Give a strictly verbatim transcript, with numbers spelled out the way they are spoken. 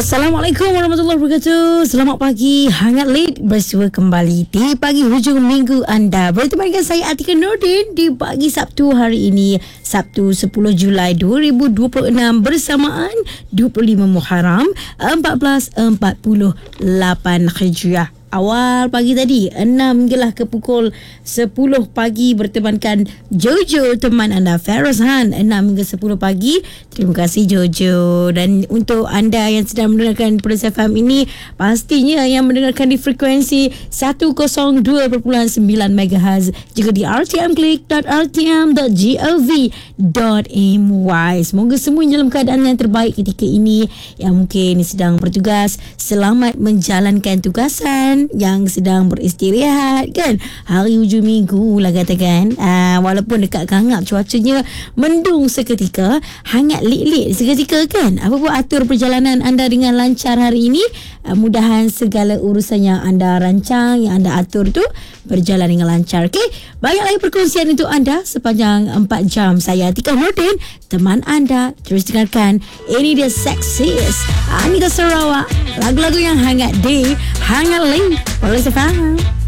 Assalamualaikum warahmatullahi wabarakatuh. Selamat pagi, hangat late bersua kembali di pagi hujung minggu anda. Bertemu dengan saya Atika Nordin di pagi Sabtu hari ini, Sabtu sepuluh Julai dua ribu dua puluh enam, bersamaan dua puluh lima Muharram seribu empat ratus empat puluh lapan Hijriah. Awal pagi tadi enam hinggalah ke pukul sepuluh pagi bertemankan Jojo, teman anda Feroz Han, enam hingga sepuluh pagi. Terima kasih Jojo. Dan untuk anda yang sedang mendengarkan Plus F M ini, pastinya yang mendengarkan di frekuensi seratus dua perpuluhan sembilan megahertz, juga di r t m click dot r t m dot gov dot my. Semoga semua dalam keadaan yang terbaik ketika ini. Yang mungkin sedang bertugas, selamat menjalankan tugasan. Yang sedang beristirahat kan, hari hujung minggu lah katakan, uh, walaupun dekat kangap cuacanya mendung seketika, hangat lit-lit seketika kan. Apa buat atur perjalanan anda dengan lancar hari ini. uh, Mudahan segala urusan yang anda rancang, yang anda atur tu berjalan dengan lancar. Okay, banyak lagi perkongsian untuk anda sepanjang empat jam. Saya Atika Nordin, teman anda. Terus dengarkan, ini dia Sexiest Anita Sarawak, lagu-lagu yang hangat di Hangat Link. Boleh saya faham?